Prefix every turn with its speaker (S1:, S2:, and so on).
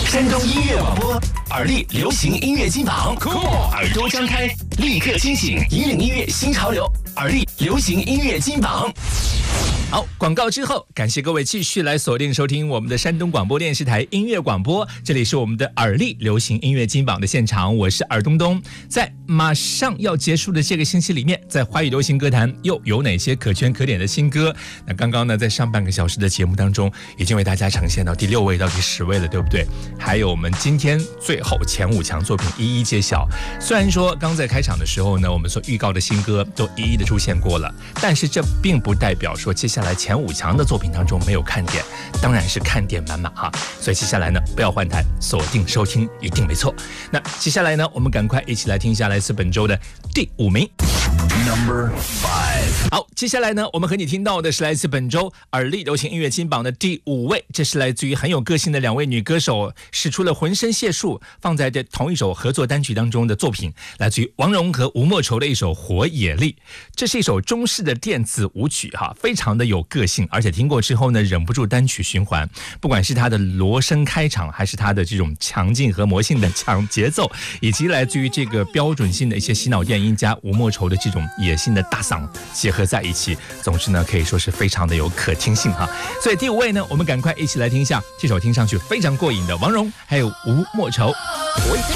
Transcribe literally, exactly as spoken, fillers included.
S1: 山东音乐广播，耳力流行音乐金榜，耳朵张开，立刻清醒，引领音乐新潮流，耳力流行音乐金榜。好，广告之后，感谢各位继续来锁定收听我们的山东广播电视台音乐广播，这里是我们的耳力流行音乐金榜的现场，我是尔东东。在马上要结束的这个星期里面，在华语流行歌坛又有哪些可圈可点的新歌？那刚刚呢，在上半个小时的节目当中，已经为大家呈现到第六位到第十位了，对不对？还有我们今天最后前五强作品一一揭晓。虽然说刚在开场的时候呢，我们所预告的新歌都一一的出现过了，但是这并不代表说接下来来前五强的作品当中没有看点，当然是看点满满哈。所以接下来呢，不要换台，锁定收听，一定没错。那接下来呢，我们赶快一起来听一下来自本周的第五名。Number five。好，接下来呢，我们和你听到的是来自本周耳力流行音乐金榜的第五位，这是来自于很有个性的两位女歌手，使出了浑身解数，放在这同一首合作单曲当中的作品，来自于王蓉和吴莫愁的一首《火野丽》。这是一首中式的电子舞曲哈，非常的有个性，而且听过之后呢，忍不住单曲循环。不管是它的锣声开场，还是它的这种强劲和魔性的强节奏，以及来自于这个标准性的一些洗脑电音加吴莫愁的这种野性的大嗓结合在一起，总之呢，可以说是非常的有可听性哈。所以第五位呢，我们赶快一起来听一下这首听上去非常过瘾的王蓉还有吴莫愁。我已经